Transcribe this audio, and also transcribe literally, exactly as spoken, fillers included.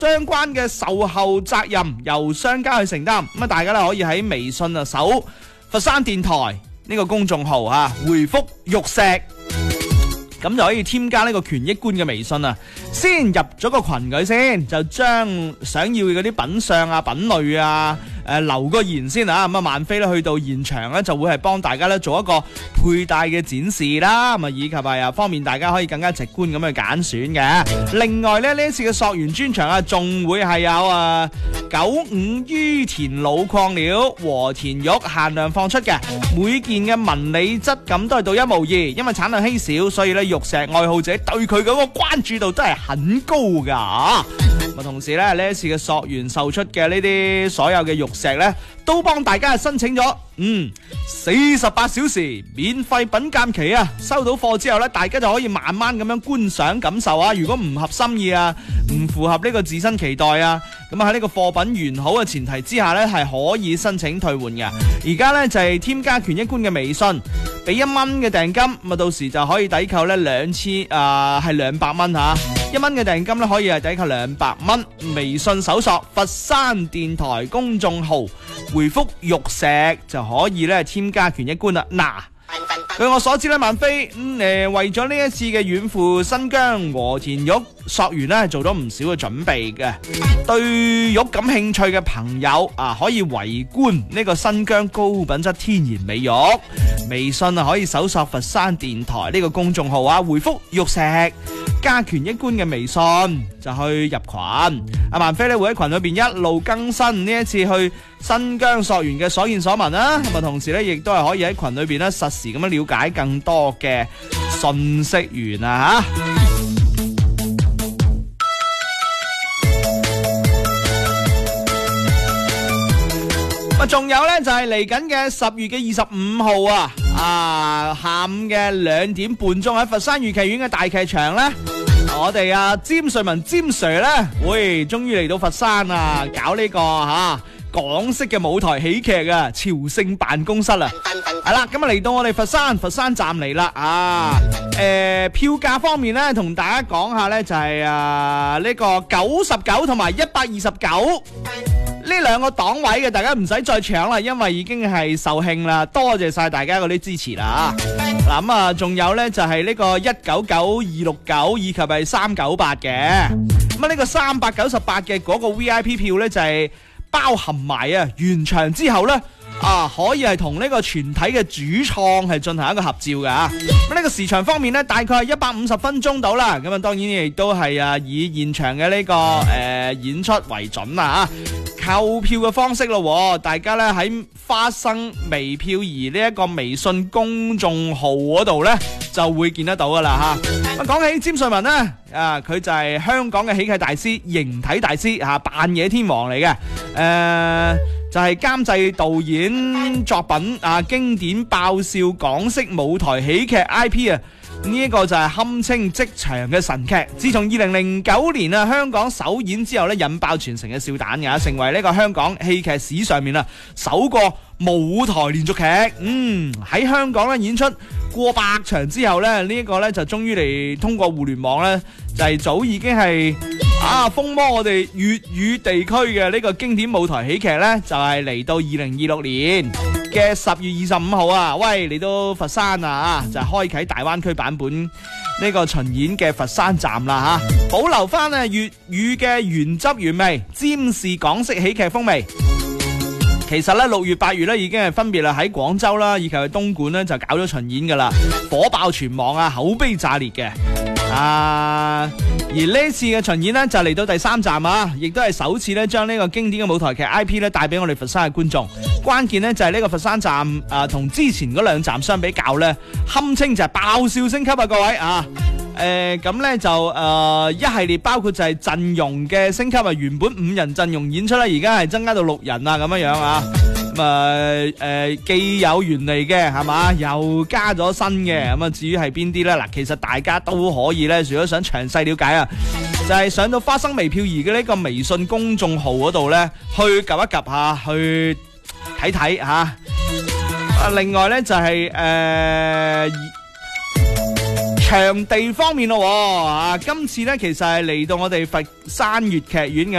相關嘅售後責任由商家去承擔。咁啊，大家咧可以喺微信啊搜佛山電台呢個公眾號啊，回覆玉石，咁就可以添加呢個權益官嘅微信啊。先入咗個群佢先，就將想要嘅嗰啲品相啊、品類啊，誒、呃、留個言先啊。咁啊，萬飛咧去到現場咧，就會係幫大家咧做一個佩戴嘅展示啦。咁啊，以及係啊方便大家可以更加直觀咁去揀選嘅。另外咧，呢一次嘅溯源專場啊，仲會係有啊九五于田老礦料和田玉限量放出嘅，每件嘅紋理質感都係獨一無二。因為產量稀少，所以咧玉石愛好者對佢嗰個關注度都係很高噶。咁同時咧，呢一次嘅溯源售出嘅呢啲所有嘅玉石咧，都幫大家申請咗嗯四十八小時免費品鑑期啊！收到貨之後咧，大家就可以慢慢咁樣觀賞感受啊。如果唔合心意啊，唔符合呢個自身期待啊，咁啊喺呢個貨品完好嘅前提之下咧，係可以申請退換嘅。而家咧就係添加權益官嘅微信，俾一蚊嘅訂金，咁啊到時就可以抵扣咧兩千啊係兩百蚊吓，一蚊嘅訂金咧可以係抵扣兩百蚊。微信搜索佛山電台公眾號，回覆玉石就可以咧添加權益官啦。嗱，據我所知咧，萬飛咁誒為咗呢一次嘅遠赴新疆和田玉溯源咧，做咗唔少嘅準備嘅。對玉感興趣嘅朋友啊，可以圍觀呢個新疆高品質天然美玉。微信啊可以搜索佛山電台呢個公眾號啊，回覆玉石加權益官嘅微信就去入群。阿萬飛咧會喺群裏邊一路更新呢一次去新疆溯源嘅所見所聞啦。咁啊，同時咧亦都係可以喺群裏邊咧實時咁樣了解更多嘅信息源啊吓。仲有呢，就係嚟緊嘅十月嘅二十五號啊，啊下午嘅兩點半鐘喺佛山粵劇院嘅大劇場呢，我哋啊詹瑞文詹 Sir 呢，會終於嚟到佛山啊，搞呢、這個吓、啊、港式嘅舞台喜劇啊，朝聖辦公室啊，係啦，咁啊嚟到我哋佛山佛山站嚟啦啊，誒、呃、票價方面呢，同大家講下呢，就係、是、啊呢、這個九十九同埋一百二十九。呢兩個檔位嘅，大家唔使再搶啦，因為已經係售罄啦。多謝晒大家嗰啲支持啦。嗱咁啊，仲有呢就係呢個一九九二六九以及係三九八嘅。咁啊，呢個三百九十八嘅嗰個 V I P 票呢，就係包含埋啊完場之後呢，啊可以係同呢個全體嘅主創係進行一個合照噶。咁呢個時長方面呢，大概係一百五十分鐘到啦。咁啊，當然亦都係啊以現場嘅呢個誒演出為準啦。購票嘅方式咯，大家咧喺花生微票兒呢一個微信公眾號嗰度咧就會見得到噶啦吓。咁講起詹瑞文咧，啊佢就係香港嘅喜劇大師、形體大師吓，扮嘢天王嚟嘅。誒、呃，就係、是、監製導演作品啊，經典爆笑港式舞台喜劇 I P 啊。呢一個就係堪稱職場嘅神劇，自從二零零九年啊香港首演之後咧，引爆全城嘅笑彈嘅，成為呢個香港戲劇史上面啊首個舞台連續劇。嗯，喺香港咧演出過百場之後咧，呢、這、一個咧就終於嚟通過互聯網咧，就係、是、早已經係啊風靡我哋粵語地區嘅呢個經典舞台喜劇咧，就係、是、嚟到二零二六年嘅十月二十五號啊，喂嚟到佛山啊，就係、開啟大灣區版本呢個巡演嘅佛山站啦吓，保留翻啊粵語嘅原汁原味，占士港式喜劇風味。其實咧六月八月咧已經係分別啦喺廣州啦以及係東莞咧就搞咗巡演噶啦，火爆全網啊，口碑炸裂嘅啊！而呢次嘅巡演呢，就嚟到第三站啊，亦都係首次咧將呢個經典嘅舞台劇 I P 咧帶俾我哋佛山嘅觀眾。關鍵呢，就係呢個佛山站啊，同之前嗰兩站相比較呢，堪稱就係爆笑升級啊！各位啊，誒咁咧就誒、呃、一系列包括就係陣容嘅升級啊，原本五人陣容演出咧，而家係增加到六人啊咁樣樣啊。咁啊誒既有原嚟嘅係嘛，又加咗新嘅。咁啊至於係邊啲咧？嗱，其實大家都可以咧，如果想詳細了解啊，就係、是、上到花生微票兒嘅呢個微信公眾號嗰度咧，去 𥄫 一 𥄫 下，去睇睇吓。啊，另外咧就係、是、誒。呃場地方面咯，啊，今次咧其實係嚟到我哋佛山粵劇院嘅。